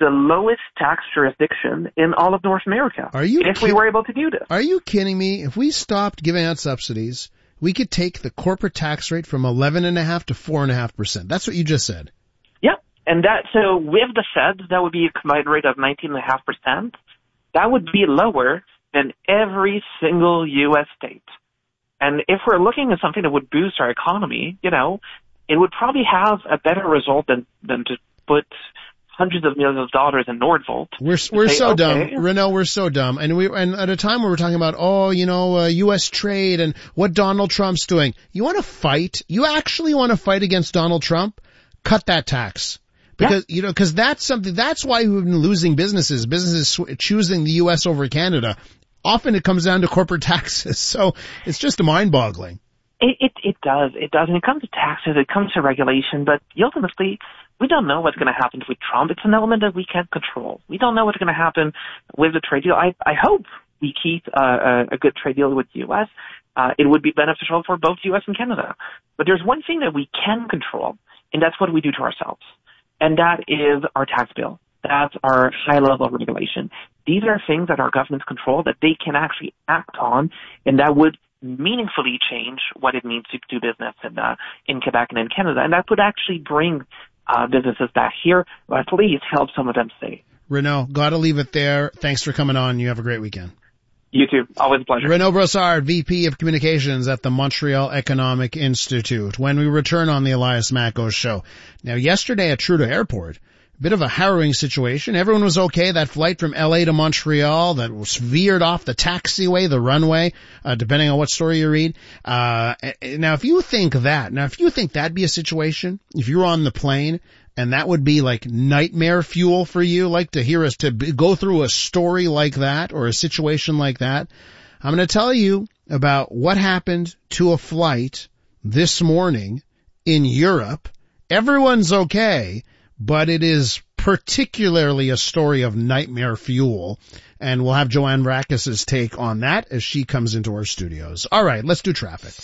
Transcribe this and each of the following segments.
the lowest tax jurisdiction in all of North America. If we were able to do this. Are you kidding me? If we stopped giving out subsidies, we could take the corporate tax rate from 11.5% to 4.5%. That's what you just said. Yep. And so with the Fed, that would be a combined rate of 19.5%. That would be lower than every single U.S. state. And if we're looking at something that would boost our economy, it would probably have a better result than to put hundreds of millions of dollars in Nordvolt. We're so dumb, Renaud. We're so dumb, and at a time where we're talking about U.S. trade and what Donald Trump's doing. You want to fight? You actually want to fight against Donald Trump? Cut that tax. Because that's something. That's why we've been losing businesses. Businesses choosing the U.S. over Canada. Often it comes down to corporate taxes. So it's just mind-boggling. It does. And it comes to taxes, it comes to regulation, but ultimately, we don't know what's going to happen with Trump. It's an element that we can't control. We don't know what's going to happen with the trade deal. I hope we keep a good trade deal with the U.S. It would be beneficial for both U.S. and Canada. But there's one thing that we can control, and that's what we do to ourselves. And that is our tax bill. That's our high-level regulation. These are things that our governments control that they can actually act on, and that would meaningfully change what it means to do business in Quebec and in Canada. And that would actually bring businesses back here, or at least help some of them stay. Renaud, got to leave it there. Thanks for coming on. You have a great weekend. You too. Always a pleasure. Renaud Brossard, VP of Communications at the Montreal Economic Institute. When we return on the Elias Mackos Show. Now, yesterday at Trudeau Airport, bit of a harrowing situation. Everyone was okay. That flight from LA to Montreal that was veered off the taxiway, the runway, depending on what story you read. Now, if you think that'd be a situation, if you're on the plane and that would be like nightmare fuel for you, like to hear us to go through a story like that or a situation like that, I'm going to tell you about what happened to a flight this morning in Europe. Everyone's okay. But it is particularly a story of nightmare fuel, and we'll have Joanne Rakis' take on that as she comes into our studios. All right, let's do traffic.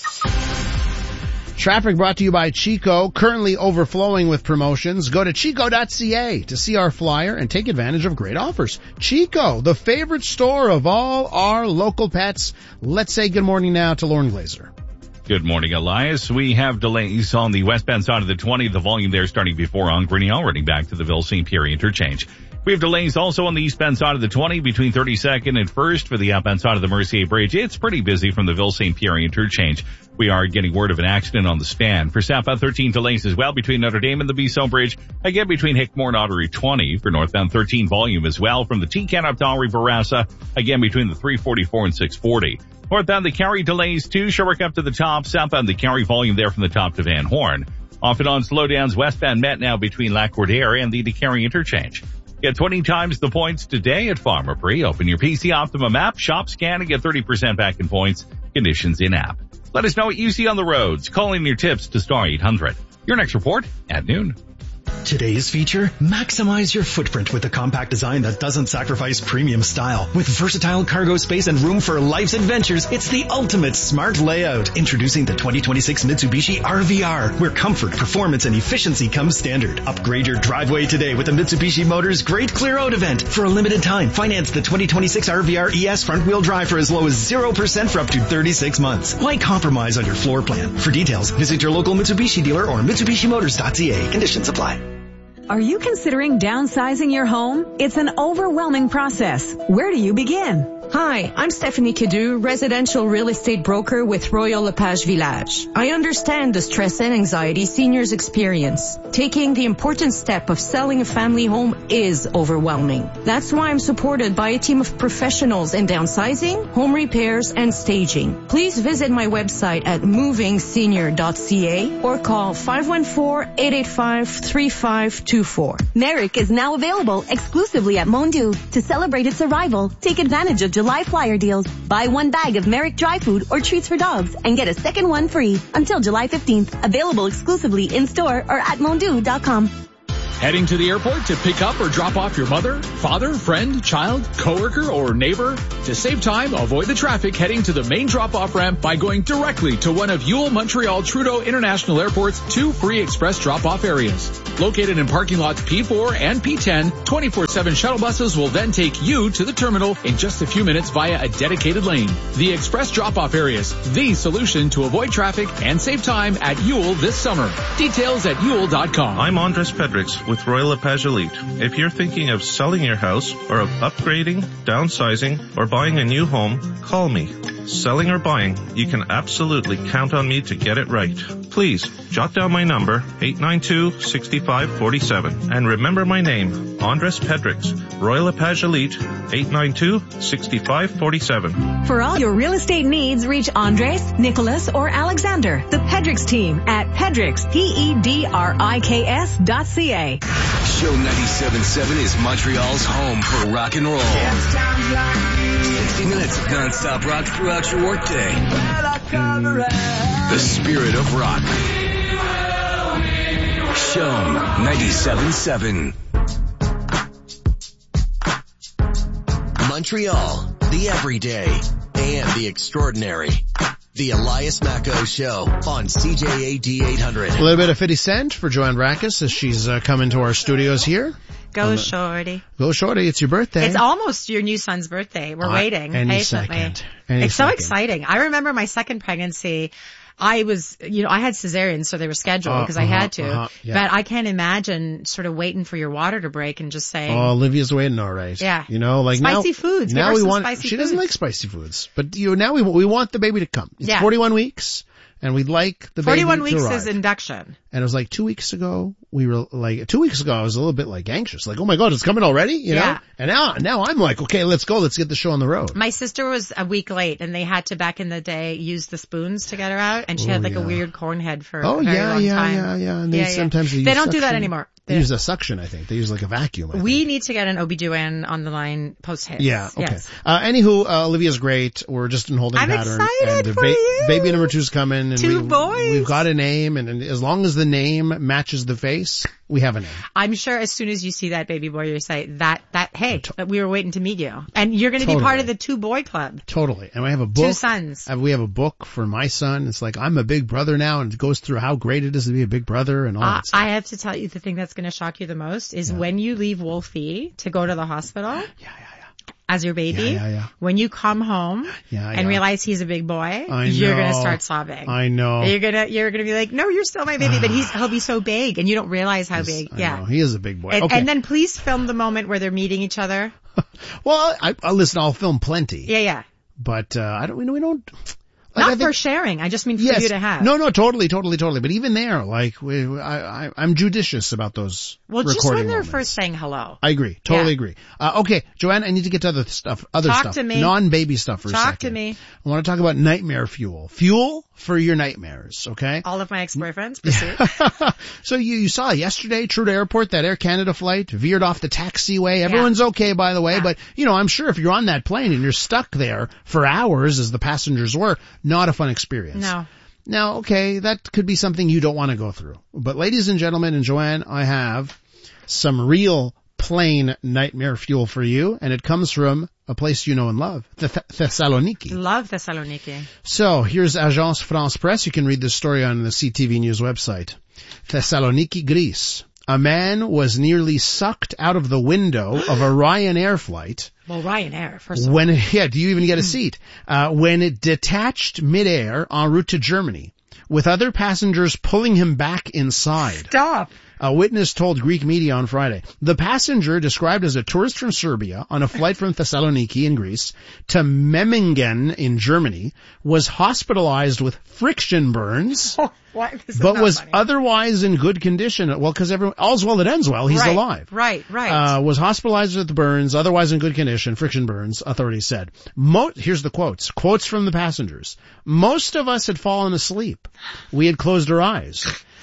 Traffic brought to you by Chico, currently overflowing with promotions. Go to chico.ca to see our flyer and take advantage of great offers. Chico, the favorite store of all our local pets. Let's say good morning now to Lauren Glazer. Good morning, Elias. We have delays on the westbound side of the 20. The volume there starting before on Grinnell, running back to the Ville-St. Pierre interchange. We have delays also on the eastbound side of the 20 between 32nd and 1st for the outbound side of the Mercier Bridge. It's pretty busy from the Ville-St. Pierre interchange. We are getting word of an accident on the span. For southbound 13 delays as well between Notre Dame and the Bisson Bridge. Again between Hickmore and Ottery 20. For northbound 13 volume as well from the T-Can up to Henri Bourassa. Again between the 344 and 640. Northbound the Carry delays to Sherbrooke up to the top. Southbound the Carry volume there from the top to Van Horn. Off and on slowdowns westbound Met now between Lac-Cordaire and the DeCarry interchange. Get 20 times the points today at Pharmaprix. Open your PC Optimum app, shop, scan, and get 30% back in points. Conditions in app. Let us know what you see on the roads. Call in your tips to star 800. Your next report at noon. Today's feature, maximize your footprint with a compact design that doesn't sacrifice premium style. With versatile cargo space and room for life's adventures, it's the ultimate smart layout. Introducing the 2026 Mitsubishi RVR, where comfort, performance, and efficiency come standard. Upgrade your driveway today with the Mitsubishi Motors Great Clear Out event. For a limited time, finance the 2026 RVR ES front-wheel drive for as low as 0% for up to 36 months. Why compromise on your floor plan? For details, visit your local Mitsubishi dealer or MitsubishiMotors.ca. Conditions apply. Are you considering downsizing your home? It's an overwhelming process. Where do you begin? Hi, I'm Stephanie Kidu, residential real estate broker with Royal LePage Village. I understand the stress and anxiety seniors experience. Taking the important step of selling a family home is overwhelming. That's why I'm supported by a team of professionals in downsizing, home repairs, and staging. Please visit my website at movingsenior.ca or call 514-885-3524. Merrick is now available exclusively at Mondu. To celebrate its arrival, take advantage of July flyer deals. Buy one bag of Merrick dry food or treats for dogs and get a second one free until July 15th. Available exclusively in store or at mondu.com. Heading to the airport to pick up or drop off your mother, father, friend, child, coworker, or neighbor? To save time, avoid the traffic heading to the main drop-off ramp by going directly to one of Yule Montreal Trudeau International Airport's 2 free express drop-off areas. Located in parking lots P4 and P10, 24/7 shuttle buses will then take you to the terminal in just a few minutes via a dedicated lane. The express drop-off areas, the solution to avoid traffic and save time at Yule this summer. Details at Yule.com. I'm Andres Pedrix with Royal LePage Elite. If you're thinking of selling your house or of upgrading, downsizing, or buying a new home, call me. Selling or buying, you can absolutely count on me to get it right. Please, jot down my number, 892-6547. And remember my name, Andres Pedrix, Royal LePage Elite, 892-6547. For all your real estate needs, reach Andres, Nicholas, or Alexander, the Pedrix team at Pedrix, PEDRIKS.ca. Show 97.7 is Montreal's home for rock and roll. 60 minutes of non-stop rock throughout your workday. The spirit of rock. Show 97.7. Montreal, the everyday and the extraordinary. The Elias Macco Show on CJAD 800. A little bit of 50 Cent for Joanne Brakes as she's come into our studios here. Go Shorty. Go Shorty, it's your birthday. It's almost your new son's birthday. We're waiting. Any second. It's so exciting. I remember my second pregnancy. I was, I had cesareans, so they were scheduled because I had to. Yeah. But I can't imagine sort of waiting for your water to break and just saying. Oh, Olivia's waiting, all right. Yeah. Spicy foods. Now we want. Spicy she foods. doesn't like spicy foods, but now we want the baby to come. It's 41 weeks. And we'd like the baby to 41 weeks arrive. is induction. And it was like 2 weeks ago, I was a little bit like anxious. Like, oh my God, it's coming already? You know? And now I'm like, okay, let's go. Let's get the show on the road. My sister was a week late and they had to, back in the day, use the spoons to get her out. And she had like a weird corn head for a very long time. Yeah. And sometimes they don't do that anymore. They use a suction, I think. They use like a vacuum. We need to get an OB/GYN on the line post-hits. Yeah, okay. Yes. Anywho, Olivia's great. We're just in holding pattern. I'm excited for you. Baby number 2's coming. And Two boys. We've got a name, and as long as the name matches the face, we have a name. I'm sure as soon as you see that baby boy, you say that we were waiting to meet you. And you're going to be part of the 2-boy club. Totally. And I have a book. 2 sons. We have a book for my son. It's like, I'm a big brother now, and it goes through how great it is to be a big brother and all that stuff. I have to tell you, the thing that's going to shock you the most is when you leave Wolfie to go to the hospital. As your baby, when you come home and realize he's a big boy, you're gonna start sobbing. I know. You're gonna be like, no, you're still my baby, but he'll be so big, and you don't realize how big. I know. He is a big boy. And then please film the moment where they're meeting each other. Well, listen, I'll film plenty. Yeah. But we don't. Not for sharing. I just mean for you to have. No, totally. But even there, I'm judicious about those. Well, recording just when they're moments. first saying hello. I agree. Totally agree. Okay, Joanne, I need to get to other stuff. Talk to me. Non-baby stuff for a second. Talk to me. I want to talk about nightmare fuel. Fuel for your nightmares, okay? All of my ex-boyfriends. Proceed. So you saw yesterday, Trudeau Airport, that Air Canada flight veered off the taxiway. Everyone's okay, by the way, but I'm sure if you're on that plane and you're stuck there for hours, as the passengers were, not a fun experience. No. Now, okay, that could be something you don't want to go through. But ladies and gentlemen, and Joanne, I have some real plain nightmare fuel for you, and it comes from a place you know and love, Thessaloniki. Love Thessaloniki. So here's Agence France Presse. You can read this story on the CTV News website. Thessaloniki, Greece. A man was nearly sucked out of the window of a Ryanair flight. Well, Ryanair, first of all. Do you even get a seat? When it detached midair en route to Germany, with other passengers pulling him back inside. Stop. A witness told Greek media on Friday. The passenger, described as a tourist from Serbia on a flight from Thessaloniki in Greece to Memmingen in Germany, was hospitalized with friction burns, but was otherwise in good condition. Well, because all's well that ends well. He's alive. Right. Was hospitalized with burns, otherwise in good condition, friction burns, authorities said. Here's the quotes from the passengers. Most of us had fallen asleep. We had closed our eyes.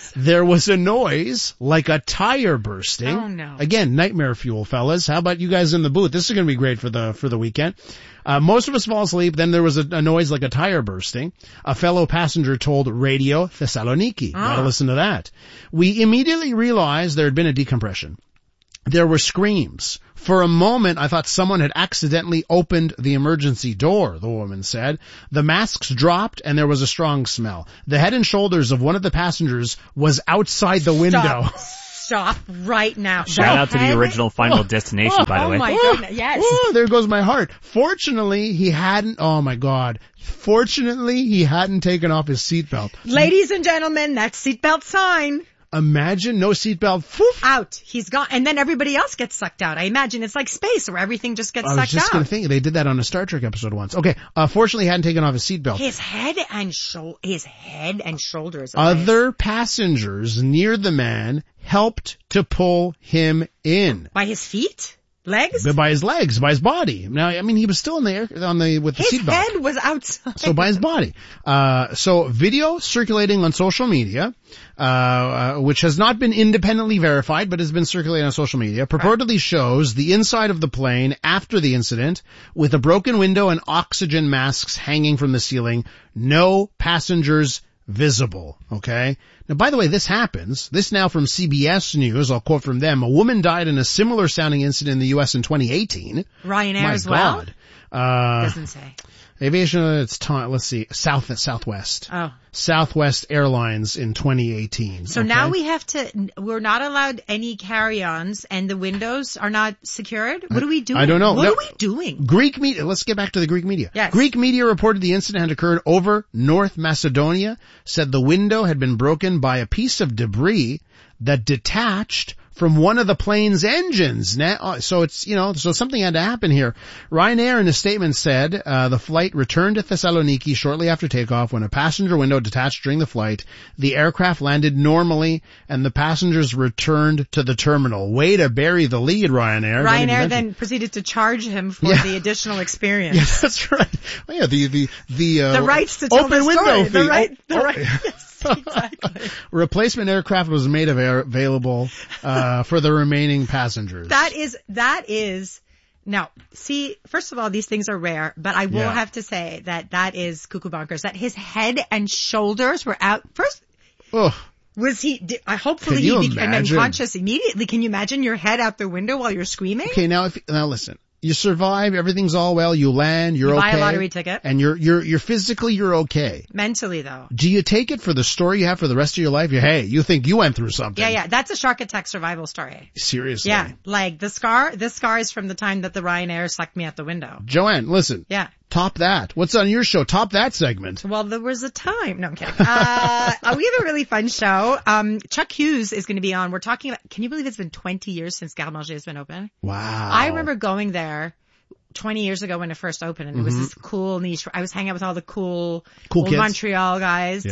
there was a noise like a tire bursting. Oh no. Again, nightmare fuel, fellas. How about you guys in the booth? This is going to be great for the weekend. Most of us fall asleep. Then there was a noise like a tire bursting. A fellow passenger told Radio Thessaloniki. Gotta listen to that. We immediately realized there had been a decompression. There were screams. For a moment, I thought someone had accidentally opened the emergency door, the woman said. The masks dropped and there was a strong smell. The head and shoulders of one of the passengers was outside the window. Stop right now. Shout out to the original Final Destination, by the way. Oh my goodness, yes. Oh, there goes my heart. Fortunately, he hadn't taken off his seatbelt. Ladies and gentlemen, that's seatbelt sign. Imagine no seatbelt. Poof. Out. He's gone. And then everybody else gets sucked out. I imagine it's like space where everything just gets sucked out. I was just going to think they did that on a Star Trek episode once. Okay. Fortunately, he hadn't taken off his seatbelt. His head and shoulders. Other passengers near the man helped to pull him in. By his feet? Legs? By his legs, by his body. Now, I mean, he was still with the seatbelt. His head was outside. So by his body. So video circulating on social media, which has not been independently verified, but has been circulating on social media, purportedly shows the inside of the plane after the incident with a broken window and oxygen masks hanging from the ceiling. No passengers visible. Okay. Now, by the way, this happens. This now from CBS News. I'll quote from them. A woman died in a similar sounding incident in the U.S. in 2018. Ryanair as well? Doesn't say. Aviation, let's see, Southwest. Oh. Southwest Airlines in 2018. So now we're not allowed any carry-ons and the windows are not secured? What are we doing? I don't know. What are we doing? Greek media, let's get back to the Greek media. Yes. Greek media reported the incident had occurred over North Macedonia, said the window had been broken by a piece of debris that detached from one of the plane's engines. Now, so it's, so something had to happen here. Ryanair in a statement said, the flight returned to Thessaloniki shortly after takeoff when a passenger window detached during the flight. The aircraft landed normally and the passengers returned to the terminal. Way to bury the lead, Ryanair. Ryanair then proceeded to charge him for the additional experience. Yeah, that's right. Well, yeah, the rights to tell open the window story. fee. The right. Yes. Exactly. Replacement aircraft was made available for the remaining passengers. That is now, see, first of all, these things are rare, but I will have to say that is cuckoo bonkers, that his head and shoulders were out first. Oh. Was he, hopefully he became unconscious immediately. Can you imagine your head out the window while you're screaming? Okay, now listen. You survive, everything's all well, you land, you're okay. You buy a lottery ticket. And you're physically, you're okay. Mentally though. Do you take it for the story you have for the rest of your life? You think you went through something. Yeah, that's a shark attack survival story. Seriously. Yeah, like this scar is from the time that the Ryanair sucked me out the window. Joanne, listen. Yeah. Top that. What's on your show? Top that segment. Well, there was a time. No, I'm kidding. We have a really fun show. Chuck Hughes is going to be on. We're talking about, can you believe it's been 20 years since Garde Manger has been open? Wow. I remember going there 20 years ago when it first opened and it was this cool niche. I was hanging out with all the cool old kids. Montreal guys,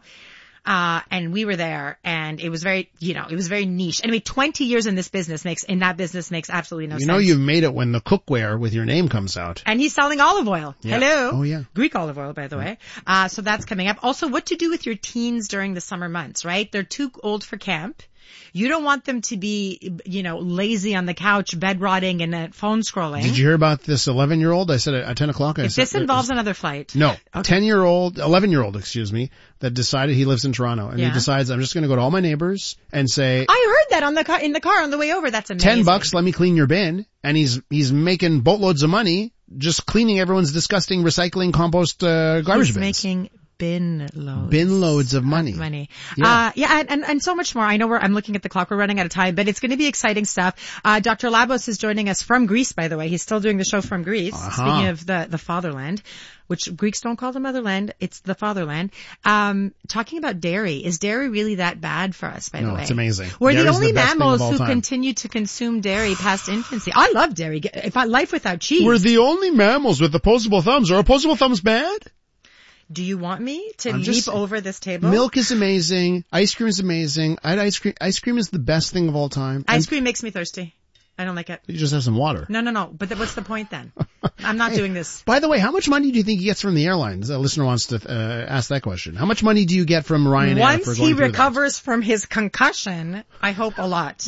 and we were there and it was very, it was very niche. Anyway, 20 years in that business makes absolutely no sense. You've made it when the cookware with your name comes out. And he's selling olive oil. Yeah. Hello. Oh yeah. Greek olive oil, by the way. So that's coming up. Also, what to do with your teens during the summer months, right? They're too old for camp. You don't want them to be, lazy on the couch, bed rotting and phone scrolling. Did you hear about this 11-year-old? I said at 10 o'clock. If this involves another flight. No. Okay. 11-year-old, that decided he lives in Toronto. And he decides, I'm just going to go to all my neighbors and say. I heard that in the car on the way over. That's amazing. $10, let me clean your bin. And he's making boatloads of money just cleaning everyone's disgusting recycling compost garbage bins. Making bin loads of money. Yeah. And so much more. I know I'm looking at the clock. We're running out of time, but it's going to be exciting stuff. Dr. Labos is joining us from Greece, by the way. He's still doing the show from Greece. Speaking of the fatherland, which Greeks don't call the motherland. It's the fatherland. Talking about dairy. Is dairy really that bad for us, by the way? No, it's amazing. We're the only mammals who continue to consume dairy past infancy. I love dairy. Life without cheese. We're the only mammals with opposable thumbs. Are opposable thumbs bad? Do you want me to leap over this table? Milk is amazing. Ice cream is amazing. Ice cream is the best thing of all time. Ice cream makes me thirsty. I don't like it. You just have some water. No. But what's the point then? I'm not doing this. By the way, how much money do you think he gets from the airlines? A listener wants to ask that question. How much money do you get from Ryanair? Once he recovers from his concussion, I hope a lot.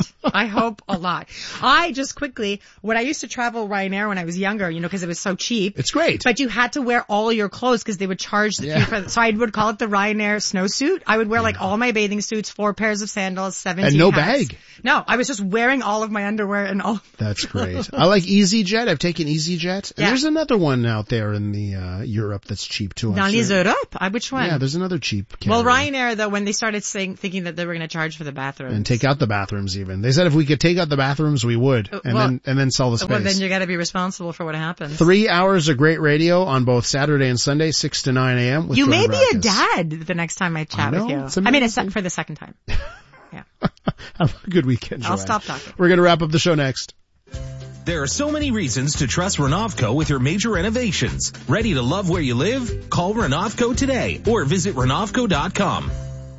I just quickly, when I used to travel Ryanair when I was younger, because it was so cheap. It's great. But you had to wear all your clothes because they would charge the fee for so I would call it the Ryanair snowsuit. I would wear like all my bathing suits, 4 pairs of sandals, 17 and no hats. Bag. No, I was just wearing all of my underwear and all. That's great. I like EasyJet. I've taken EasyJet. And there's another one out there in the Europe that's cheap too. Dans les Europe? Which one? Yeah, there's another cheap carrier. Well, Ryanair though, when they started thinking that they were going to charge for the bathrooms. And take out the bathrooms even. They said if we could take out the bathrooms, we would. And then sell the space. Well, then you got to be responsible for what happens. 3 hours of great radio on both Saturday and Sunday, 6 to 9 a.m. You may be a dad the next time I chat with you. I mean, for the second time. Yeah. Have a good weekend, Joanne. I'll stop talking. We're going to wrap up the show next. There are so many reasons to trust Renovco with your major renovations. Ready to love where you live? Call Renovco today or visit Renovco.com.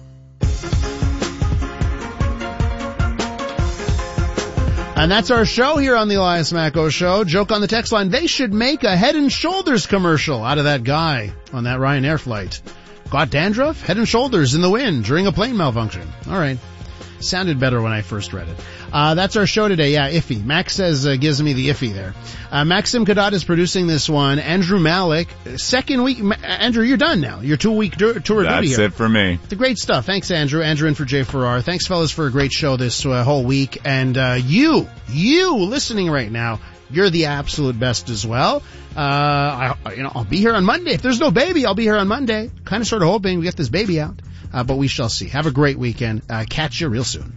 And that's our show here on the Elias Macko Show. Joke on the text line, they should make a Head & Shoulders commercial out of that guy on that Ryanair flight. Got dandruff? Head & Shoulders in the wind during a plane malfunction. All right. Sounded better when I first read it. That's our show today. Yeah, iffy. Max says, gives me the iffy there. Maxim Kadat is producing this one. Andrew Malik, second week. Andrew, you're done now. Your 2-week tour of duty here. That's it for me. The great stuff. Thanks, Andrew. Andrew in for Jay Farrar. Thanks, fellas, for a great show this whole week. And you listening right now, you're the absolute best as well. I'll be here on Monday. If there's no baby, I'll be here on Monday. Kind of sort of hoping we get this baby out. But we shall see. Have a great weekend. Catch you real soon.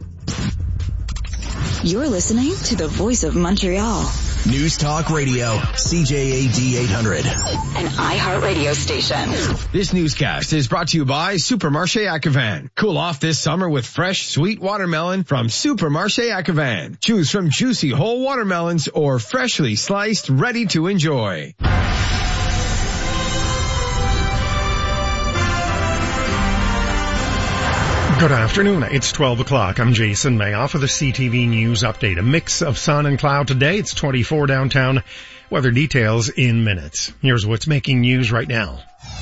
You're listening to the Voice of Montreal. News Talk Radio, CJAD 800. An iHeartRadio station. This newscast is brought to you by Supermarché Acavan. Cool off this summer with fresh, sweet watermelon from Supermarché Acavan. Choose from juicy whole watermelons or freshly sliced, ready to enjoy. Good afternoon. It's 12 o'clock. I'm Jason Mayoff with a CTV News update. A mix of sun and cloud today. It's 24 downtown. Weather details in minutes. Here's what's making news right now.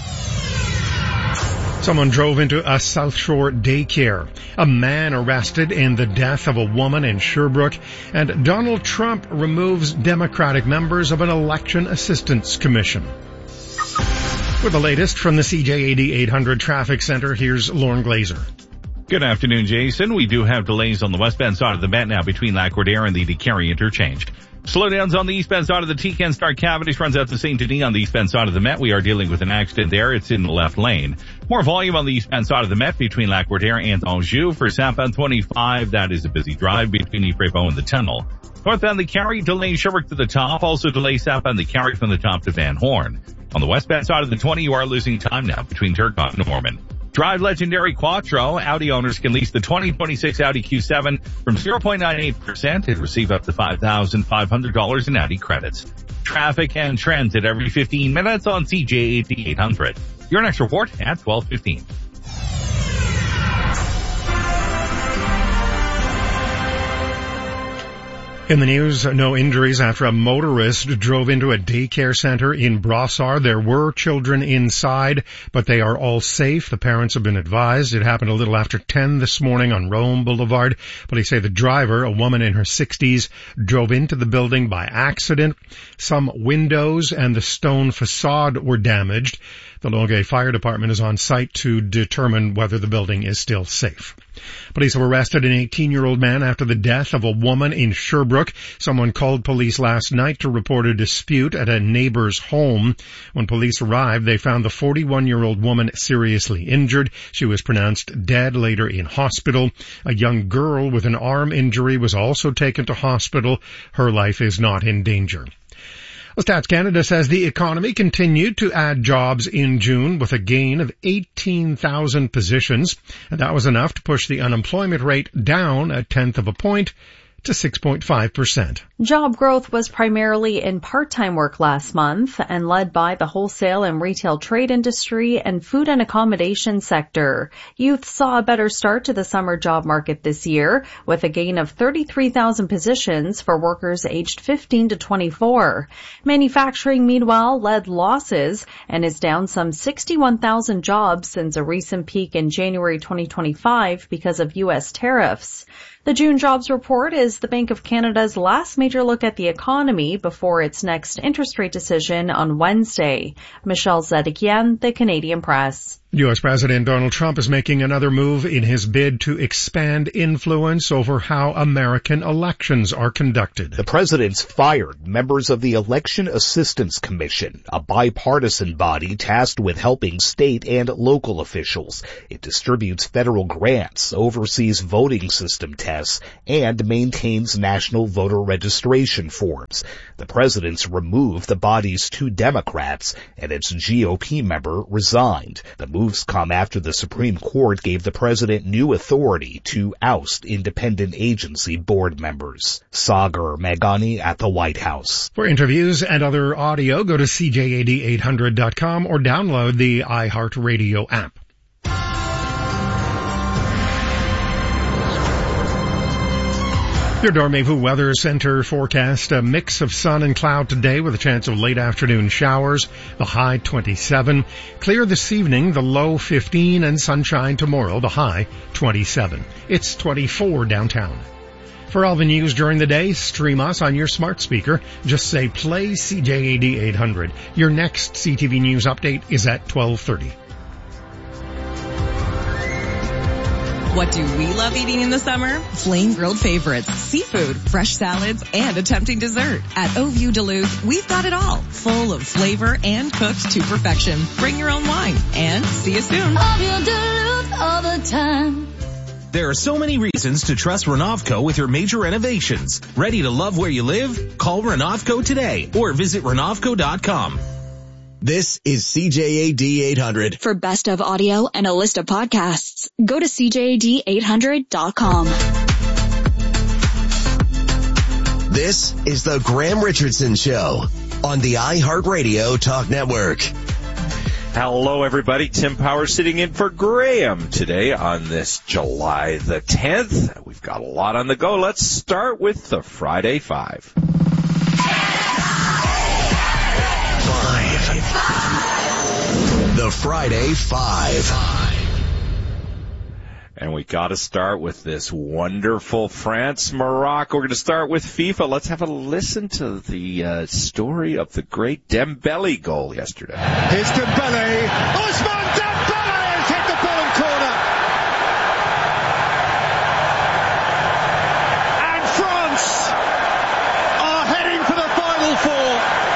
Someone drove into a South Shore daycare. A man arrested in the death of a woman in Sherbrooke. And Donald Trump removes Democratic members of an election assistance commission. With the latest from the CJAD 800 Traffic Center, here's Lauren Glazer. Good afternoon, Jason. We do have delays on the westbound side of the Met now between Lac-Courtier and the DeCarry interchange. Slowdowns on the eastbound side of the T-Can start Cavendish runs out to St. Denis on the eastbound side of the Met. We are dealing with an accident there. It's in the left lane. More volume on the eastbound side of the Met between Lac-Courtier and Anjou. For southbound 25, that is a busy drive between Ypres-Beau and the tunnel. Northbound the Carry, delay Sherbrooke to the top. Also delay southbound the Carry from the top to Van Horn. On the westbound side of the 20, you are losing time now between Turcotte and Norman. Drive legendary Quattro. Audi owners can lease the 2026 Audi Q7 from 0.98% and receive up to $5,500 in Audi credits. Traffic and transit every 15 minutes on CJAD 800. Your next report at 12:15. In the news, no injuries after a motorist drove into a daycare center in Brossard. There were children inside, but they are all safe. The parents have been advised. It happened a little after 10 this morning on Rome Boulevard. But they say the driver, a woman in her 60s, drove into the building by accident. Some windows and the stone facade were damaged. The Longueuil Fire Department is on site to determine whether the building is still safe. Police have arrested an 18-year-old man after the death of a woman in Sherbrooke. Someone called police last night to report a dispute at a neighbor's home. When police arrived, they found the 41-year-old woman seriously injured. She was pronounced dead later in hospital. A young girl with an arm injury was also taken to hospital. Her life is not in danger. Well, Stats Canada says the economy continued to add jobs in June with a gain of 18,000 positions, and that was enough to push the unemployment rate down 0.1 point to 6.5%. Job growth was primarily in part-time work last month and led by the wholesale and retail trade industry and food and accommodation sector. Youth saw a better start to the summer job market this year with a gain of 33,000 positions for workers aged 15 to 24. Manufacturing, meanwhile, led losses and is down some 61,000 jobs since a recent peak in January 2025 because of U.S. tariffs. The June jobs report is the Bank of Canada's last major look at the economy before its next interest rate decision on Wednesday. Michelle Zedekian, The Canadian Press. U.S. President Donald Trump is making another move in his bid to expand influence over how American elections are conducted. The president's fired members of the Election Assistance Commission, a bipartisan body tasked with helping state and local officials. It distributes federal grants, oversees voting system tests, and maintains national voter registration forms. The president's removed the body's 2 Democrats, and its GOP member resigned. The moves come after the Supreme Court gave the president new authority to oust independent agency board members. Sagar Meghani at the White House. For interviews and other audio, go to CJAD800.com or download the iHeartRadio app. Your Dormevu Weather Center forecast, a mix of sun and cloud today with a chance of late afternoon showers, the high 27. Clear this evening, the low 15, and sunshine tomorrow, the high 27. It's 24 downtown. For all the news during the day, stream us on your smart speaker. Just say play CJAD 800. Your next CTV News update is at 12:30. What do we love eating in the summer? Flame grilled favorites, seafood, fresh salads, and a tempting dessert. At Oview Duluth, we've got it all, full of flavor and cooked to perfection. Bring your own wine, and see you soon. Oview Duluth all the time. There are so many reasons to trust Renovco with your major renovations. Ready to love where you live? Call Renovco today or visit Renovco.com. This is CJAD 800. For best of audio and a list of podcasts, go to CJAD800.com. This is the Graham Richardson Show on the iHeartRadio Talk Network. Hello, everybody. Tim Powers sitting in for Graham today on this July the 10th. We've got a lot on the go. Let's start with the Friday Five. The Friday Five. And we got to start with this wonderful France-Morocco. We're going to start with FIFA. Let's have a listen to the story of the great Dembele goal yesterday. Here's Dembele. Ousmane Dembele has hit the bottom corner. And France are heading for the Final Four.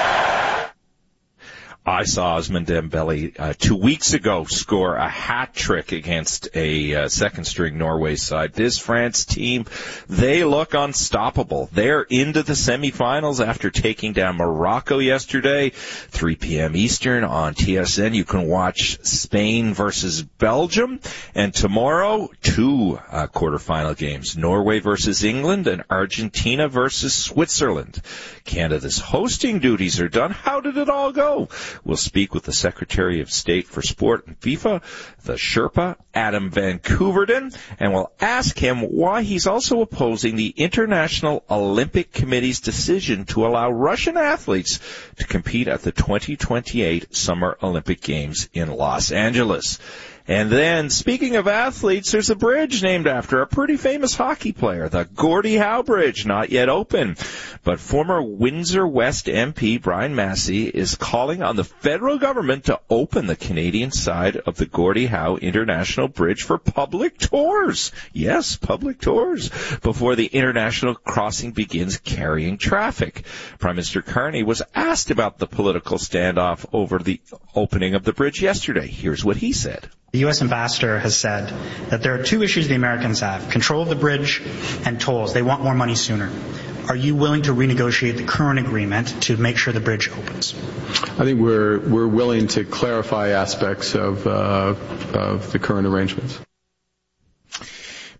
I saw Ousmane Dembele 2 weeks ago score a hat trick against a second-string Norway side. This France team, they look unstoppable. They're into the semifinals after taking down Morocco yesterday, 3 p.m. Eastern on TSN. You can watch Spain versus Belgium, and tomorrow 2 quarterfinal games, Norway versus England and Argentina versus Switzerland. Canada's hosting duties are done. How did it all go? We'll speak with the Secretary of State for Sport and FIFA, the Sherpa, Adam Van Koeverden, and we'll ask him why he's also opposing the International Olympic Committee's decision to allow Russian athletes to compete at the 2028 Summer Olympic Games in Los Angeles. And then, speaking of athletes, there's a bridge named after a pretty famous hockey player, the Gordie Howe Bridge, not yet open. But former Windsor West MP Brian Massey is calling on the federal government to open the Canadian side of the Gordie Howe International Bridge for public tours. Yes, public tours, before the international crossing begins carrying traffic. Prime Minister Carney was asked about the political standoff over the opening of the bridge yesterday. Here's what he said. The U.S. ambassador has said that there are 2 issues the Americans have, control of the bridge and tolls. They want more money sooner. Are you willing to renegotiate the current agreement to make sure the bridge opens? I think we're willing to clarify aspects of the current arrangements.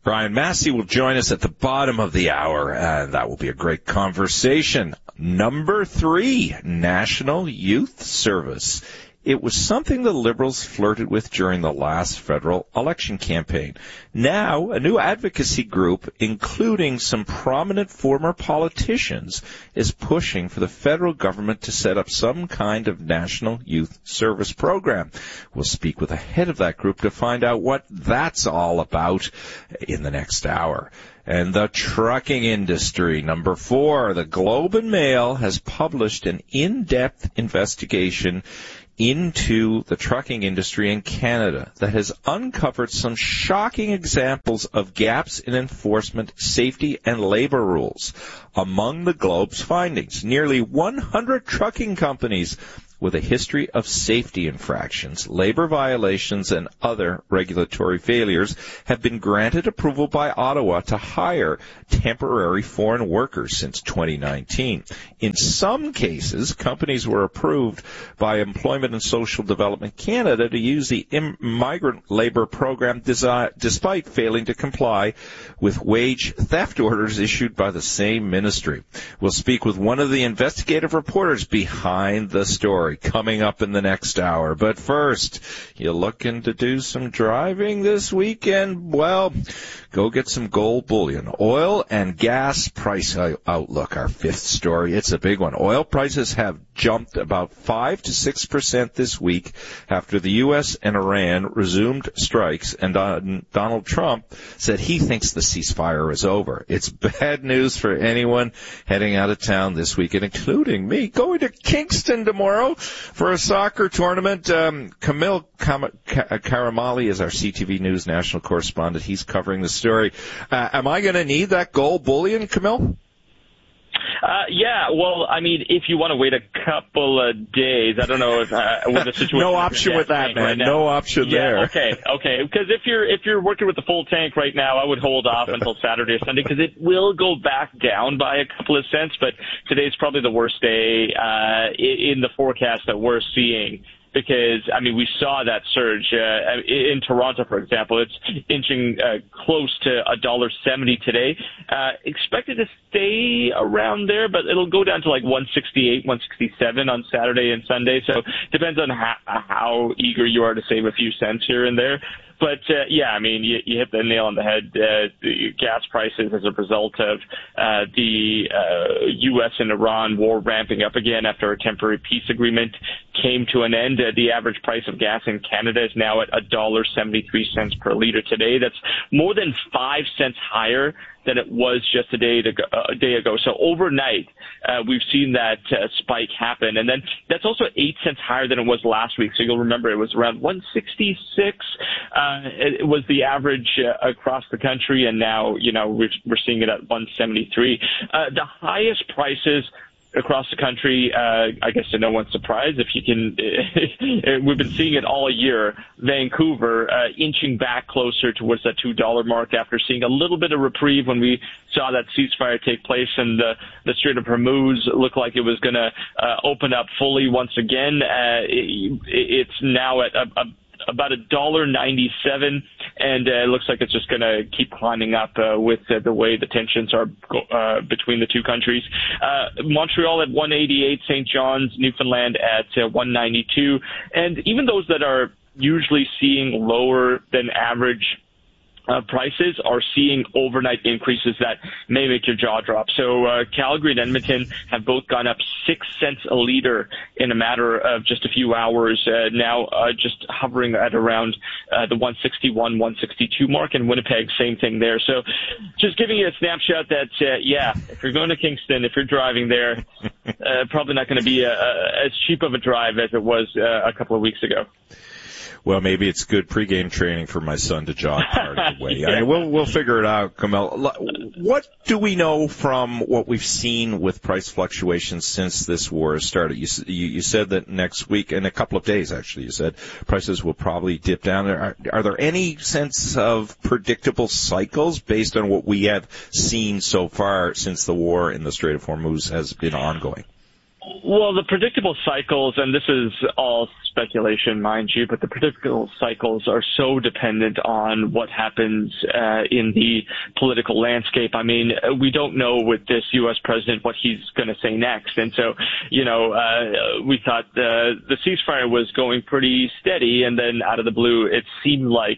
Brian Massey will join us at the bottom of the hour, and that will be a great conversation. Number 3, National Youth Service. It was something the Liberals flirted with during the last federal election campaign. Now, a new advocacy group, including some prominent former politicians, is pushing for the federal government to set up some kind of national youth service program. We'll speak with the head of that group to find out what that's all about in the next hour. And the trucking industry. Number 4, the Globe and Mail has published an in-depth investigation into the trucking industry in Canada that has uncovered some shocking examples of gaps in enforcement, safety, and labor rules. Among the Globe's findings, nearly 100 trucking companies with a history of safety infractions, labor violations, and other regulatory failures have been granted approval by Ottawa to hire temporary foreign workers since 2019. In some cases, companies were approved by Employment and Social Development Canada to use the migrant labor program despite failing to comply with wage theft orders issued by the same ministry. We'll speak with one of the investigative reporters behind the story coming up in the next hour. But first, you looking to do some driving this weekend? Well, go get some gold bullion. Oil and gas price outlook, our 5th story. It's a big one. Oil prices have jumped about 5 to 6% this week after the U.S. and Iran resumed strikes, and Donald Trump said he thinks the ceasefire is over. It's bad news for anyone heading out of town this weekend, including me, going to Kingston tomorrow for a soccer tournament. Camille Karamali is our CTV News national correspondent. He's covering the story. Am I going to need that gold bullion, Camille? Yeah, well, I mean, if you want to wait a couple of days, I don't know if with the situation. No option with that, man. Right, no option there. Okay. Because if you're working with the full tank right now, I would hold off until Saturday or Sunday because it will go back down by a couple of cents. But today's probably the worst day in the forecast that we're seeing. Because, I mean, we saw that surge in Toronto, for example. It's inching close to $1.70 today. Expected to stay around there, but it'll go down to like 168, 167 on Saturday and Sunday. So depends on how eager you are to save a few cents here and there. But, yeah, I mean, you hit the nail on the head. The gas prices as a result of the U.S. and Iran war ramping up again after a temporary peace agreement came to an end. The average price of gas in Canada is now at $1.73 per liter today. That's more than 5 cents higher than it was just a day ago. So overnight, we've seen that spike happen. And then that's also 8 cents higher than it was last week. So you'll remember it was around 166. It was the average across the country. And now, we're seeing it at 173. The highest prices across the country, I guess to no one's surprise, if you can, we've been seeing it all year. Vancouver inching back closer towards that $2 mark after seeing a little bit of reprieve when we saw that ceasefire take place and the Strait of Hormuz looked like it was going to open up fully once again. It's now at about $1.97, and it looks like it's just going to keep climbing up with the way the tensions are between the two countries. Montreal at 188, St. John's, Newfoundland at 192, and even those that are usually seeing lower than average prices are seeing overnight increases that may make your jaw drop. So Calgary and Edmonton have both gone up 6 cents a liter in a matter of just a few hours, now just hovering at around the 161, 162 mark, and Winnipeg, same thing there. So just giving you a snapshot that, if you're going to Kingston, if you're driving there, probably not going to be as cheap of a drive as it was a couple of weeks ago. Well, maybe it's good pregame training for my son to jog part of the way. Yeah. I mean, we'll figure it out, Camille. What do we know from what we've seen with price fluctuations since this war has started? You said that next week, in a couple of days actually, you said prices will probably dip down. Are there any sense of predictable cycles based on what we have seen so far since the war in the Strait of Hormuz has been ongoing? Well, the predictable cycles, and this is all speculation, mind you, but the predictable cycles are so dependent on what happens in the political landscape. I mean, we don't know with this U.S. president what he's going to say next. And so, we thought the ceasefire was going pretty steady, and then out of the blue, it seemed like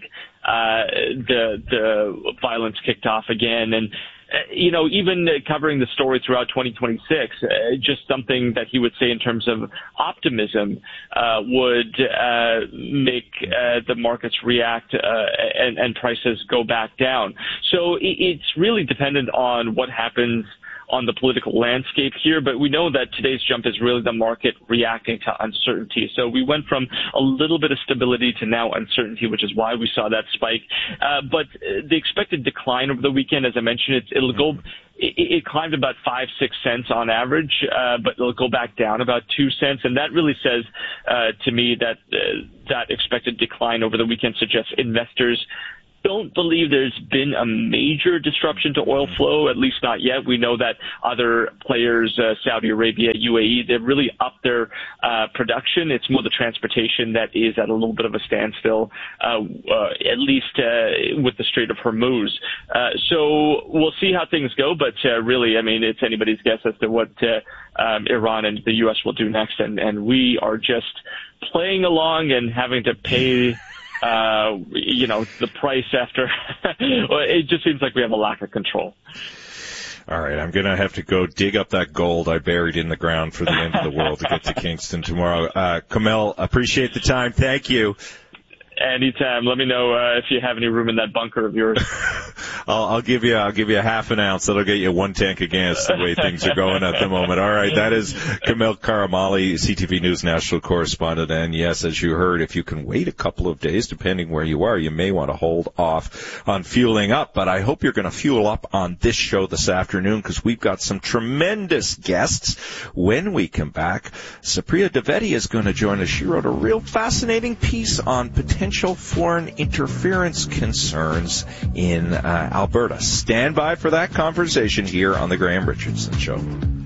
the violence kicked off again. And even covering the story throughout 2026, just something that he would say in terms of optimism would make the markets react and prices go back down. So it's really dependent on what happens on the political landscape here, but we know that today's jump is really the market reacting to uncertainty. So we went from a little bit of stability to now uncertainty, which is why we saw that spike. But the expected decline over the weekend, as I mentioned, it climbed about 5-6 cents on average, but it'll go back down about 2 cents. And that really says to me that that expected decline over the weekend suggests investors don't believe there's been a major disruption to oil flow, at least not yet. We know that other players, Saudi Arabia, UAE, they've really upped their production. It's more the transportation that is at a little bit of a standstill, at least with the Strait of Hormuz. So we'll see how things go, but really, I mean, it's anybody's guess as to what Iran and the U.S. will do next, and we are just playing along and having to pay the price after. It just seems like we have a lack of control. All right, I'm going to have to go dig up that gold I buried in the ground for the end of the world to get to Kingston tomorrow. Kamel, appreciate the time. Thank you. Anytime. Let me know if you have any room in that bunker of yours. I'll give you a half an ounce. That'll get you 1 tank of gas the way things are going at the moment. All right, that is Kamel Karamali, CTV News national correspondent. And yes, as you heard, if you can wait a couple of days, depending where you are, you may want to hold off on fueling up. But I hope you're going to fuel up on this show this afternoon, because we've got some tremendous guests. When we come back, Supriya Dwivedi is going to join us. She wrote a real fascinating piece on potential foreign interference concerns in Alberta. Stand by for that conversation here on the Graham Richardson Show.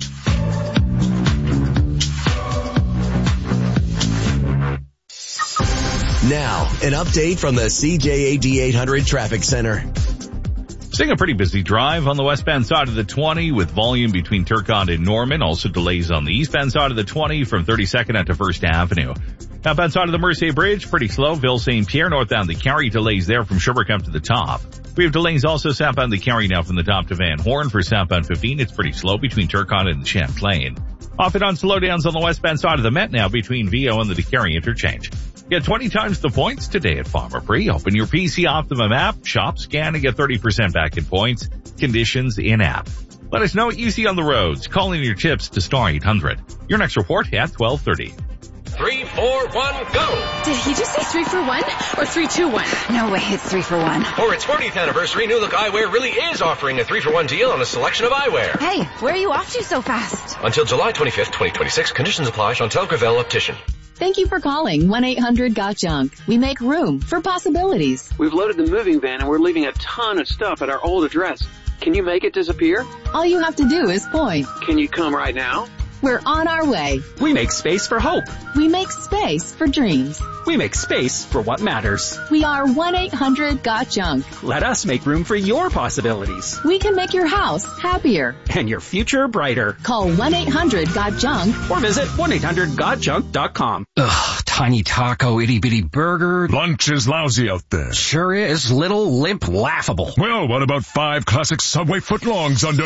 Now, an update from the CJAD 800 Traffic Center. Seeing a pretty busy drive on the westbound side of the 20 with volume between Turcotte and Norman. Also delays on the eastbound side of the 20 from 32nd out to 1st Avenue. Outbound side of the Mercier Bridge, pretty slow. Ville St. Pierre, northbound the Carrie, delays there from Sherbrooke up to the top. We have delays also southbound the Carrie now from the top to Van Horn. For southbound 15, it's pretty slow between Turcotte and Champlain. Off and on slowdowns on the westbound side of the Met now between VO and the DeCarry interchange. Get 20 times the points today at Farmer Free. Open your PC Optimum app, shop, scan, and get 30% back in points. Conditions in-app. Let us know what you see on the roads. Call in your tips to star 800. Your next report at 12:30. 3, 4, 1, go! Did he just say 3 for 1 or 3, 2, 1? No way, it's 3 for 1. For its 40th anniversary, New Look Eyewear really is offering a 3 for 1 deal on a selection of eyewear. Hey, where are you off to so fast? Until July 25th, 2026. Conditions apply. Chantel Gravel Optician. Thank you for calling 1-800-GOT-JUNK. We make room for possibilities. We've loaded the moving van and we're leaving a ton of stuff at our old address. Can you make it disappear? All you have to do is point. Can you come right now? We're on our way. We make space for hope. We make space for dreams. We make space for what matters. We are 1-800-GOT-JUNK. Let us make room for your possibilities. We can make your house happier. And your future brighter. Call 1-800-GOT-JUNK. Or visit 1-800-GOT-JUNK.com. Ugh, tiny taco, itty bitty burger. Lunch is lousy out there. Sure is. Little, limp, laughable. Well, what about 5 classic Subway footlongs under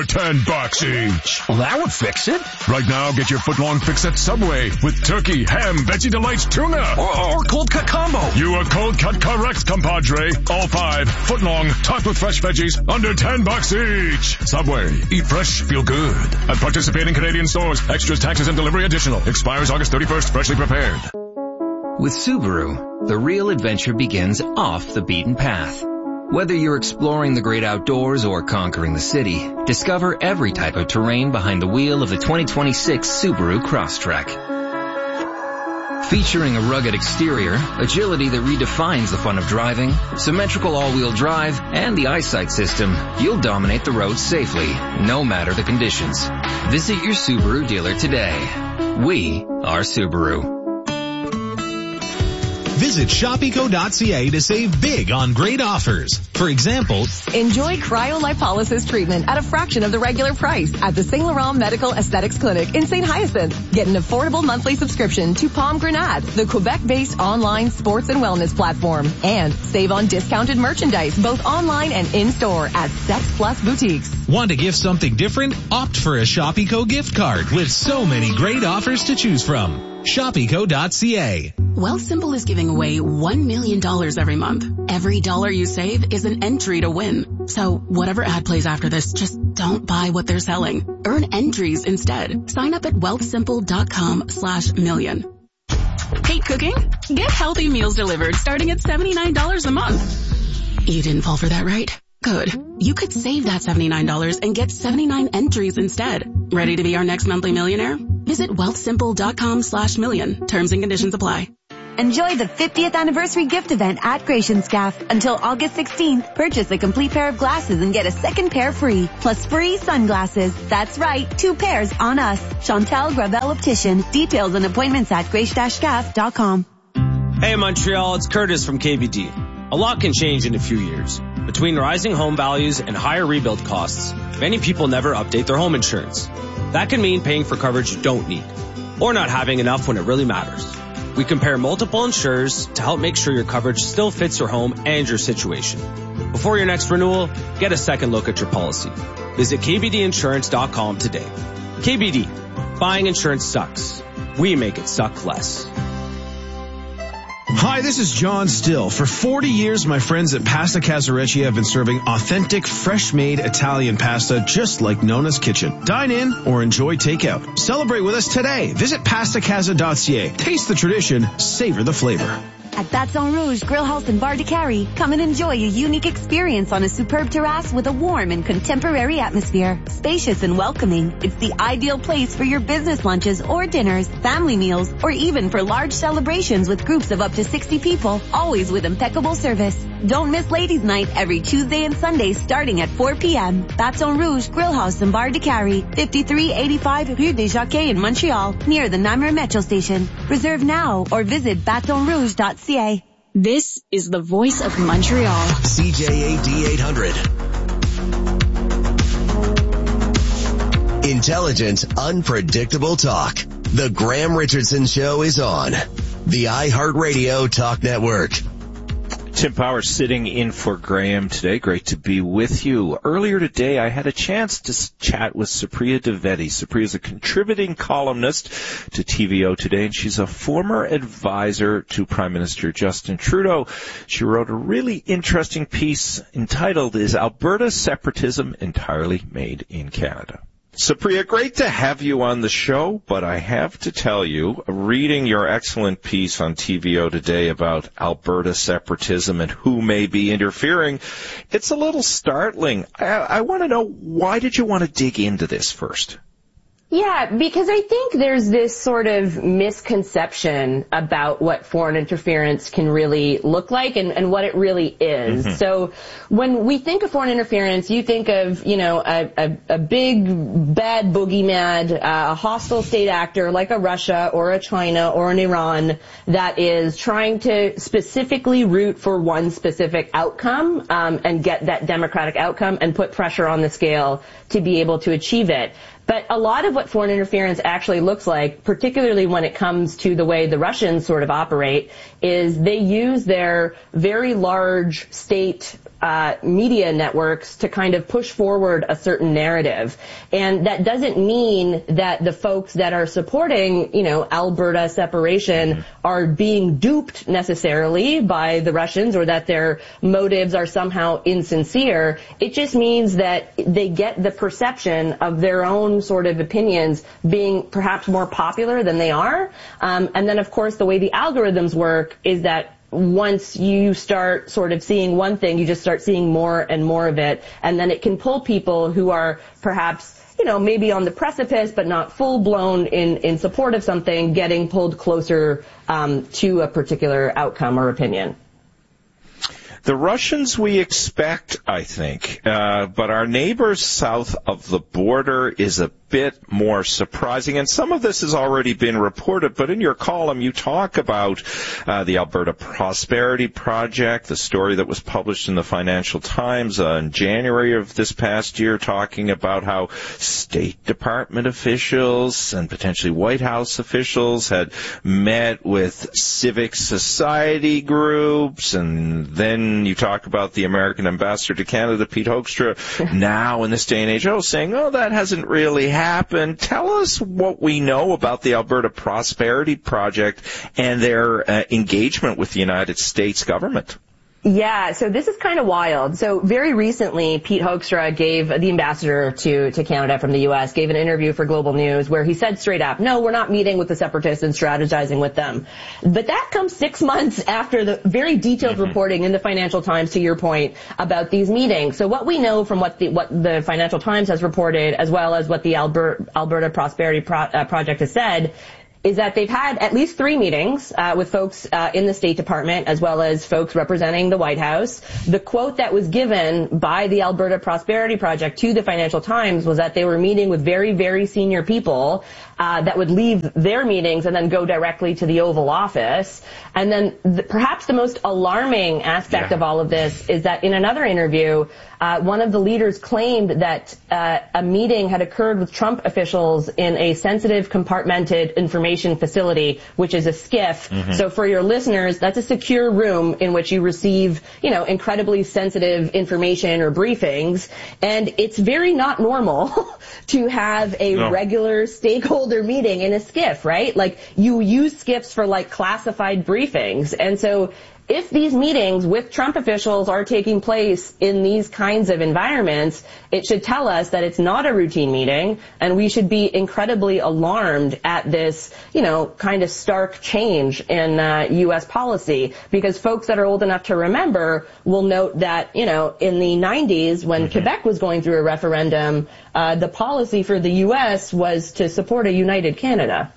$10 each? Well, that would fix it. Right now, get your footlong fix at Subway with turkey, ham, Veggie Delights, tuna. Or cold cut combo. You are cold cut correct, compadre. All 5 footlong, topped with fresh veggies, under $10 each. Subway. Eat fresh, feel good. At participating Canadian stores, extras, taxes, and delivery additional. Expires August 31st, freshly prepared. With Subaru, the real adventure begins off the beaten path. Whether you're exploring the great outdoors or conquering the city, discover every type of terrain behind the wheel of the 2026 Subaru Crosstrek. Featuring a rugged exterior, agility that redefines the fun of driving, symmetrical all-wheel drive, and the eyesight system, you'll dominate the road safely, no matter the conditions. Visit your Subaru dealer today. We are Subaru. Visit shopeco.ca to save big on great offers. For example, enjoy cryolipolysis treatment at a fraction of the regular price at the St. Laurent Medical Aesthetics Clinic in St. Hyacinthe. Get an affordable monthly subscription to Palm Grenade, the Quebec-based online sports and wellness platform. And save on discounted merchandise both online and in-store at Sex Plus Boutiques. Want to gift something different? Opt for a Shopeco gift card with so many great offers to choose from. Shopeco.ca. Wealthsimple is giving away $1 million every month. Every dollar you save is an entry to win. So whatever ad plays after this, just don't buy what they're selling. Earn entries instead. Sign up at wealthsimple.com/million. Hate cooking? Get healthy meals delivered starting at $79 a month. You didn't fall for that, right? Good. You could save that $79 and get 79 entries instead. Ready to be our next monthly millionaire? Visit wealthsimple.com/million. Terms and conditions apply. Enjoy the 50th anniversary gift event at Gratianscaf. Until August 16th, purchase a complete pair of glasses and get a second pair free, plus free sunglasses. That's right, 2 pairs on us. Chantal Gravel Optician. Details and appointments at grace-scaf.com. Hey Montreal, it's Curtis from KBD. A lot can change in a few years. Between rising home values and higher rebuild costs, many people never update their home insurance. That can mean paying for coverage you don't need, or not having enough when it really matters. We compare multiple insurers to help make sure your coverage still fits your home and your situation. Before your next renewal, get a second look at your policy. Visit kbdinsurance.com today. KBD, buying insurance sucks. We make it suck less. Hi, this is John Still. For 40 years, my friends at Pasta Casarecci have been serving authentic, fresh-made Italian pasta just like Nona's Kitchen. Dine in or enjoy takeout. Celebrate with us today. Visit pastacasa.ca. Taste the tradition, savor the flavor. At Baton Rouge Grill House and Bar de Carrie, come and enjoy a unique experience on a superb terrace with a warm and contemporary atmosphere. Spacious and welcoming, it's the ideal place for your business lunches or dinners, family meals, or even for large celebrations with groups of up to 60 people, always with impeccable service. Don't miss Ladies' Night every Tuesday and Sunday starting at 4 p.m. Baton Rouge Grill House and Bar de Carrie, 5385 Rue des Jockeys in Montreal, near the Namur Metro Station. Reserve now or visit batonrouge.ca. This is the voice of Montreal. CJAD 800. Intelligent, unpredictable talk. The Graham Richardson Show is on the iHeartRadio Talk Network. Tim Powers sitting in for Graham today. Great to be with you. Earlier today, I had a chance to chat with Supriya Dwivedi. Supriya is a contributing columnist to TVO Today, and she's a former advisor to Prime Minister Justin Trudeau. She wrote a really interesting piece entitled, "Is Alberta Separatism Entirely Made in Canada?" Supriya, great to have you on the show, but I have to tell you, reading your excellent piece on TVO Today about Alberta separatism and who may be interfering, it's a little startling. I want to know, why did you want to dig into this first? Yeah, because I think there's this sort of misconception about what foreign interference can really look like and what it really is. Mm-hmm. So when we think of foreign interference, you think of, a big, bad boogeyman, a hostile state actor like a Russia or a China or an Iran that is trying to specifically root for one specific outcome, and get that democratic outcome and put pressure on the scale to be able to achieve it. But a lot of what foreign interference actually looks like, particularly when it comes to the way the Russians sort of operate, is they use their very large state media networks to kind of push forward a certain narrative. And that doesn't mean that the folks that are supporting, Alberta separation are being duped necessarily by the Russians or that their motives are somehow insincere. It just means that they get the perception of their own sort of opinions being perhaps more popular than they are. And then, of course, the way the algorithms work is that once you start sort of seeing one thing, you just start seeing more and more of it. And then it can pull people who are perhaps maybe on the precipice, but not full-blown in support of something, getting pulled closer to a particular outcome or opinion. The Russians we expect, I think, but our neighbors south of the border is a bit more surprising, and some of this has already been reported, but in your column you talk about the Alberta Prosperity Project, the story that was published in the Financial Times in January of this past year, talking about how State Department officials and potentially White House officials had met with civic society groups, and then you talk about the American ambassador to Canada, Pete Hoekstra, now in this day and age, saying, that hasn't really happened. Tell us what we know about the Alberta Prosperity Project and their engagement with the United States government. Yeah, so this is kind of wild. So very recently, Pete Hoekstra the ambassador to Canada from the U.S., gave an interview for Global News where he said straight up, no, we're not meeting with the separatists and strategizing with them. But that comes 6 months after the very detailed reporting in the Financial Times, to your point, about these meetings. So what we know from what the Financial Times has reported, as well as what the Alberta Prosperity Project has said, is that they've had at least 3 meetings with folks in the State Department, as well as folks representing the White House. The quote that was given by the Alberta Prosperity Project to the Financial Times was that they were meeting with very, very senior people that would leave their meetings and then go directly to the Oval Office. And then perhaps the most alarming aspect of all of this is that in another interview, one of the leaders claimed that a meeting had occurred with Trump officials in a sensitive compartmented information facility, which is a SCIF. So for your listeners, that's a secure room in which you receive, incredibly sensitive information or briefings. And it's very not normal to have a regular stakeholder meeting in a SCIF, right? Like, you use SCIFs for classified briefings. And so if these meetings with Trump officials are taking place in these kinds of environments, it should tell us that it's not a routine meeting, and we should be incredibly alarmed at this, kind of stark change in U.S. policy, because folks that are old enough to remember will note that, in the 90s, when Quebec was going through a referendum, the policy for the U.S. was to support a united Canada.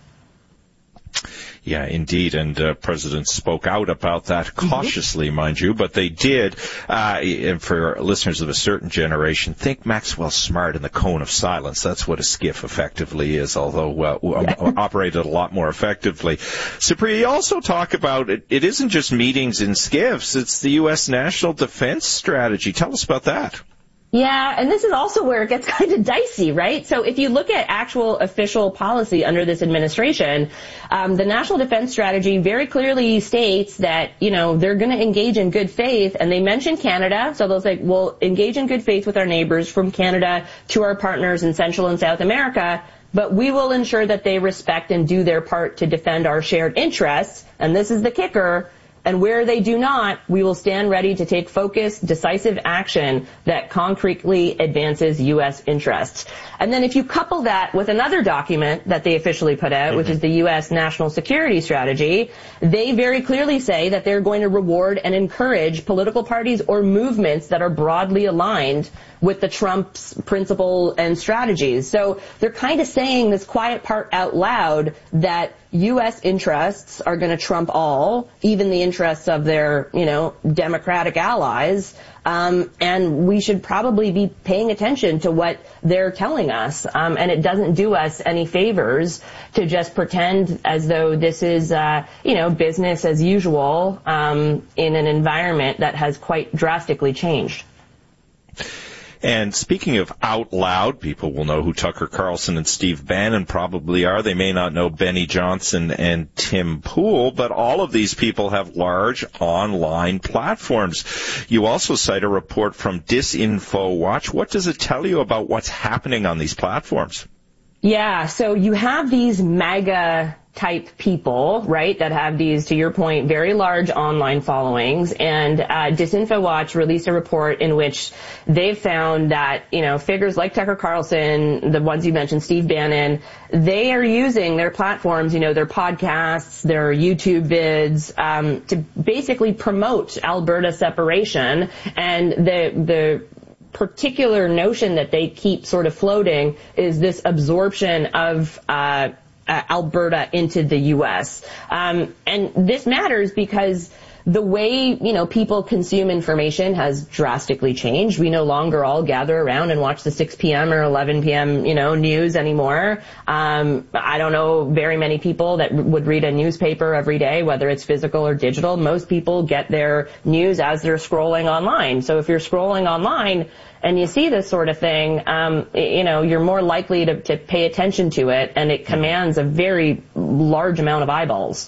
Yeah, indeed, and presidents spoke out about that cautiously, mind you, but they did. And for listeners of a certain generation, think Maxwell Smart and the Cone of Silence. That's what a SCIF effectively is, although operated a lot more effectively. Supriya, you also talk about it isn't just meetings in SCIFs, it's the U.S. National Defense Strategy. Tell us about that. Yeah, and this is also where it gets kind of dicey, right? So if you look at actual official policy under this administration, the National Defense Strategy very clearly states that, they're going to engage in good faith, and they mention Canada. So they'll say, we'll engage in good faith with our neighbors from Canada to our partners in Central and South America, but we will ensure that they respect and do their part to defend our shared interests. And this is the kicker. And where they do not, we will stand ready to take focused, decisive action that concretely advances U.S. interests. And then if you couple that with another document that they officially put out, which is the U.S. National Security Strategy, they very clearly say that they're going to reward and encourage political parties or movements that are broadly aligned with the Trump's principle and strategies. So they're kind of saying this quiet part out loud that U.S. interests are going to trump all, even the interests of their, Democratic allies. And we should probably be paying attention to what they're telling us. And it doesn't do us any favors to just pretend as though this is, business as usual, in an environment that has quite drastically changed. And speaking of out loud, people will know who Tucker Carlson and Steve Bannon probably are. They may not know Benny Johnson and Tim Pool, but all of these people have large online platforms. You also cite a report from DisinfoWatch. What does it tell you about what's happening on these platforms? Yeah, so you have these MAGA type people, right, that have these, to your point, very large online followings. And DisinfoWatch released a report in which they found that, figures like Tucker Carlson, the ones you mentioned, Steve Bannon, they are using their platforms, their podcasts, their YouTube vids, to basically promote Alberta separation. And the particular notion that they keep sort of floating is this absorption of Alberta into the U.S. And this matters because the way, people consume information has drastically changed. We no longer all gather around and watch the 6 p.m. or 11 p.m., news anymore. I don't know very many people that would read a newspaper every day, whether it's physical or digital. Most people get their news as they're scrolling online. So if you're scrolling online and you see this sort of thing, you're more likely to pay attention to it, and it commands a very large amount of eyeballs.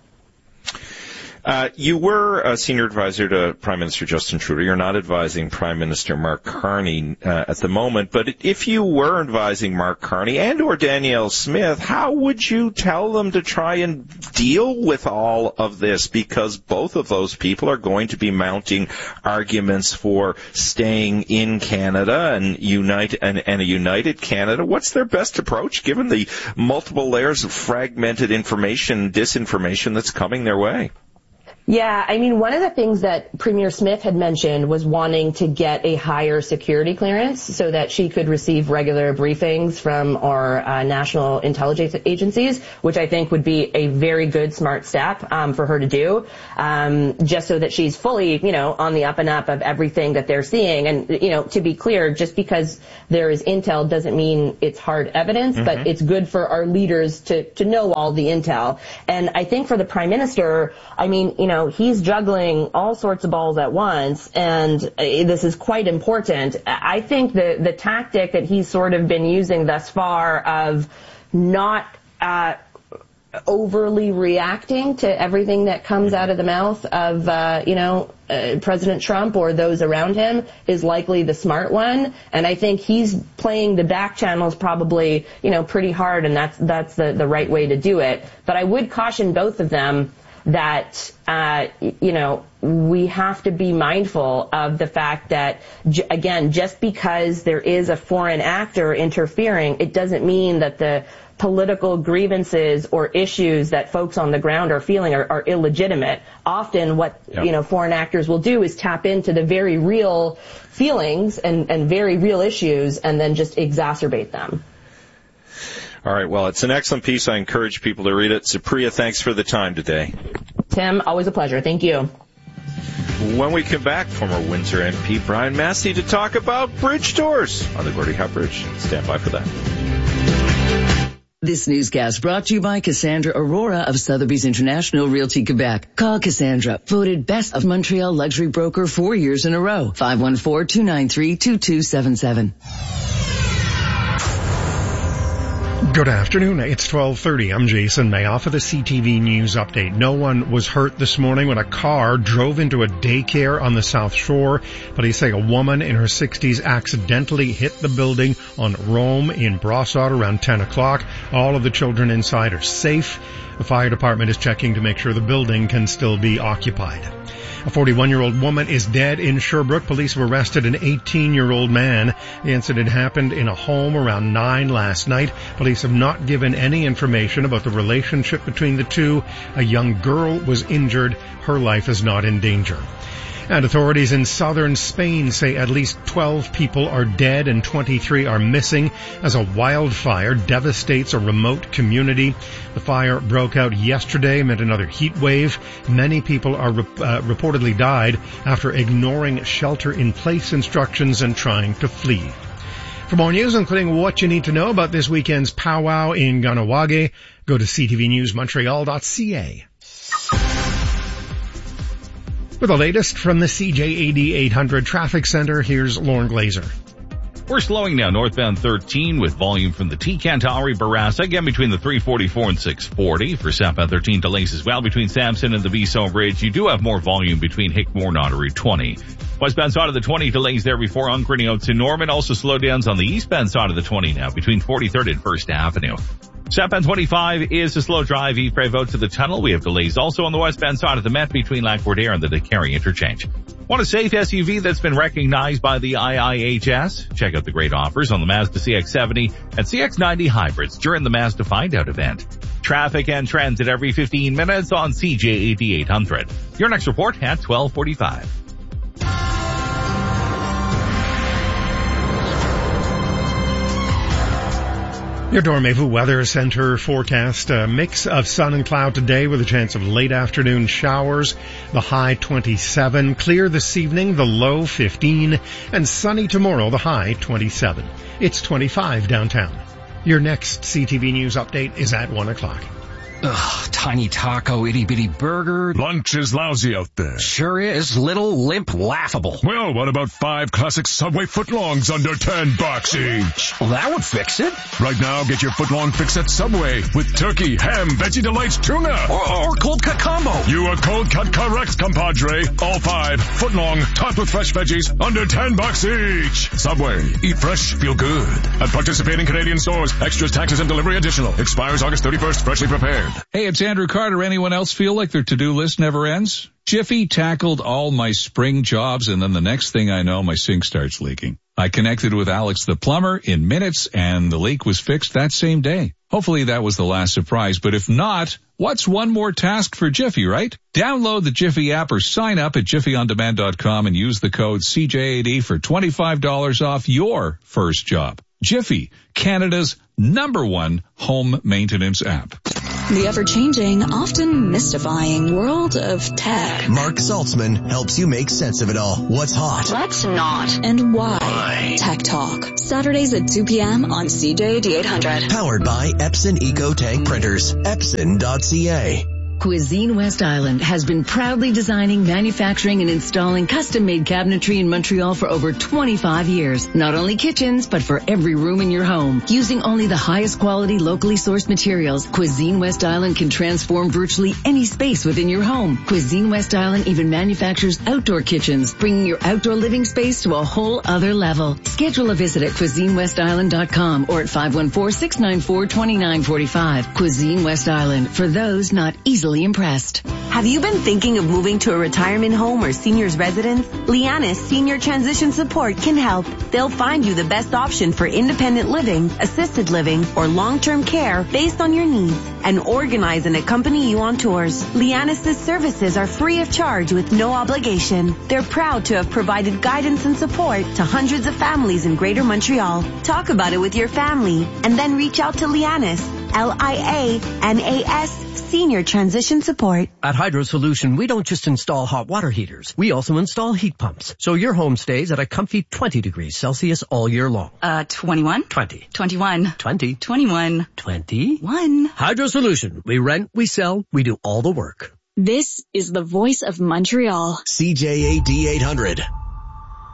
You were a senior advisor to Prime Minister Justin Trudeau. You're not advising Prime Minister Mark Carney at the moment. But if you were advising Mark Carney and or Danielle Smith, how would you tell them to try and deal with all of this? Because both of those people are going to be mounting arguments for staying in Canada and a united Canada. What's their best approach given the multiple layers of fragmented information, disinformation that's coming their way? Yeah, one of the things that Premier Smith had mentioned was wanting to get a higher security clearance so that she could receive regular briefings from our national intelligence agencies, which I think would be a very good, smart step for her to do, just so that she's fully, on the up and up of everything that they're seeing. And, to be clear, just because there is intel doesn't mean it's hard evidence, but it's good for our leaders to know all the intel. And I think for the Prime Minister, he's juggling all sorts of balls at once, and this is quite important. I think the tactic that he's sort of been using thus far of not overly reacting to everything that comes out of the mouth of, President Trump or those around him is likely the smart one. And I think he's playing the back channels probably, pretty hard, and that's the right way to do it. But I would caution both of them that, we have to be mindful of the fact that, again, just because there is a foreign actor interfering, it doesn't mean that the political grievances or issues that folks on the ground are feeling are illegitimate. Often what, foreign actors will do is tap into the very real feelings and very real issues and then just exacerbate them. All right, well, it's an excellent piece. I encourage people to read it. Supriya, thanks for the time today. Tim, always a pleasure. Thank you. When we come back, former Windsor MP Brian Massey to talk about bridge tours on the Gordie Howe Bridge. Stand by for that. This newscast brought to you by Cassandra Aurora of Sotheby's International Realty Quebec. Call Cassandra, voted Best of Montreal Luxury Broker 4 years in a row. 514-293-2277. Good afternoon. It's 12:30. I'm Jason Mayoff of the CTV News Update. No one was hurt this morning when a car drove into a daycare on the South Shore. Police say a woman in her 60s accidentally hit the building on Rome in Brossard around 10 o'clock. All of the children inside are safe. The fire department is checking to make sure the building can still be occupied. A 41-year-old woman is dead in Sherbrooke. Police have arrested an 18-year-old man. The incident happened in a home around 9 last night. Police have not given any information about the relationship between the two. A young girl was injured. Her life is not in danger. And authorities in southern Spain say at least 12 people are dead and 23 are missing as a wildfire devastates a remote community. The fire broke out yesterday amid another heat wave. Many people are reportedly died after ignoring shelter-in-place instructions and trying to flee. For more news, including what you need to know about this weekend's powwow in Kahnawake, go to ctvnewsmontreal.ca. For the latest from the CJAD 800 Traffic Center, here's Lauren Glazer. We're slowing now northbound 13 with volume from the T-Cantari-Barassa, again between the 344 and 640. For southbound 13 delays as well between Sampson and the Viso Bridge. You do have more volume between Hickmore and Route 20. Westbound side of the 20 delays there before Ungreening out to Norman. Also slowdowns on the eastbound side of the 20 now between 43rd and 1st Avenue. Southbound 25 is a slow drive. Yves out to the tunnel. We have delays also on the westbound side of the Met between Lac-Bourdière and the Décarie interchange. Want a safe SUV that's been recognized by the IIHS? Check out the great offers on the Mazda CX-70 and CX-90 hybrids during the Mazda Find Out event. Traffic and transit every 15 minutes on CJAD 800. Your next report at 12:45. Your Dormevu Weather Center forecast, a mix of sun and cloud today with a chance of late afternoon showers, the high 27. Clear this evening, the low 15. And sunny tomorrow, the high 27. It's 25 downtown. Your next CTV News update is at 1 o'clock. Ugh, tiny taco, itty-bitty burger. Lunch is lousy out there. Sure is. Little, limp, laughable. Well, what about 5 classic Subway footlongs under $10 each? Well, that would fix it. Right now, get your footlong fix at Subway with turkey, ham, Veggie Delights, tuna. Or cold cut combo. You are cold cut correct, compadre. All 5 footlong, topped with fresh veggies, under $10 each. Subway. Eat fresh, feel good. At participating Canadian stores, extras, taxes, and delivery additional. Expires August 31st, freshly prepared. Hey, it's Andrew Carter. Anyone else feel like their to-do list never ends? Jiffy tackled all my spring jobs, and then the next thing I know, my sink starts leaking. I connected with Alex the plumber in minutes, and the leak was fixed that same day. Hopefully that was the last surprise, but if not, what's one more task for Jiffy, right? Download the Jiffy app or sign up at jiffyondemand.com and use the code CJAD for $25 off your first job. Jiffy, Canada's #1 home maintenance app. The ever-changing, often mystifying world of tech. Mark Saltzman helps you make sense of it all. What's hot? What's not? And why? Tech Talk. Saturdays at 2 p.m. on CJAD 800. Powered by Epson EcoTank Printers. Epson.ca. Cuisine West Island has been proudly designing, manufacturing, and installing custom-made cabinetry in Montreal for over 25 years. Not only kitchens, but for every room in your home. Using only the highest quality, locally sourced materials, Cuisine West Island can transform virtually any space within your home. Cuisine West Island even manufactures outdoor kitchens, bringing your outdoor living space to a whole other level. Schedule a visit at CuisineWestIsland.com or at 514-694-2945. Cuisine West Island, for those not easily impressed. Have you been thinking of moving to a retirement home or senior's residence? Lianis Senior Transition Support can help. They'll find you the best option for independent living, assisted living, or long-term care based on your needs and organize and accompany you on tours. Lianis' services are free of charge with no obligation. They're proud to have provided guidance and support to hundreds of families in Greater Montreal. Talk about it with your family and then reach out to Lianis, LIANAS, Senior Transition Support. At Hydro Solution, we don't just install hot water heaters. We also install heat pumps, so your home stays at a comfy 20 degrees Celsius all year long. 21? 20. 21. 20. 21. 21. Hydro Solution. We rent, we sell, we do all the work. This is the voice of Montreal. CJAD 800.